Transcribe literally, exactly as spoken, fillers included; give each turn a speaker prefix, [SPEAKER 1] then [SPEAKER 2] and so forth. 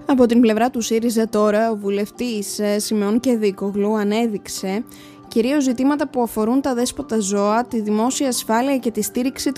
[SPEAKER 1] Από την πλευρά του ΣΥΡΙΖΑ τώρα, ο βουλευτής Σιμεών Κεδίκογλου ανέδειξε κυρίως ζητήματα που αφορούν τα δέσποτα ζώα, τη δημόσια ασφάλεια και τη στήριξη